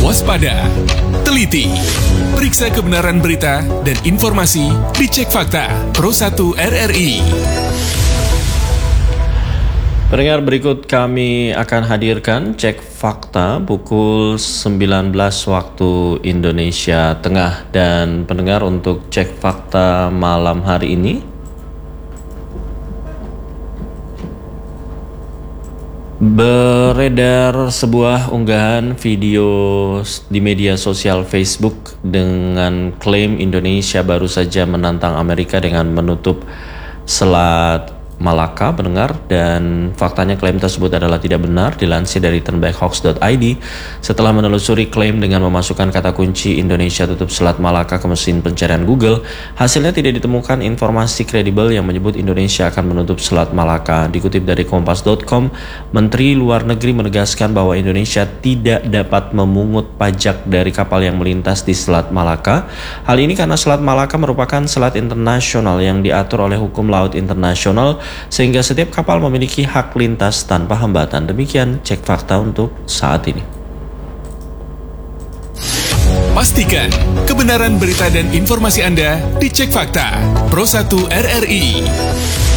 waspada, teliti, periksa kebenaran berita dan informasi di Cek Fakta Pro 1 RRI. Pendengar, berikut kami akan hadirkan Cek Fakta pukul 19 waktu Indonesia Tengah. Dan pendengar, untuk Cek Fakta malam hari ini, beredar sebuah unggahan video di media sosial Facebook dengan klaim Indonesia baru saja menantang Amerika dengan menutup Selat Malaka, pendengar, dan faktanya klaim tersebut adalah tidak benar. Dilansir dari turnbackhoax.id, setelah menelusuri klaim dengan memasukkan kata kunci Indonesia tutup Selat Malaka ke mesin pencarian Google, hasilnya tidak ditemukan informasi kredibel yang menyebut Indonesia akan menutup Selat Malaka. Dikutip dari kompas.com, Menteri Luar Negeri menegaskan bahwa Indonesia tidak dapat memungut pajak dari kapal yang melintas di Selat Malaka. Hal ini karena Selat Malaka merupakan selat internasional yang diatur oleh hukum laut internasional, sehingga setiap kapal memiliki hak lintas tanpa hambatan. Demikian Cek Fakta untuk saat ini. Pastikan kebenaran berita dan informasi Anda di Cek Fakta Pro 1 RRI.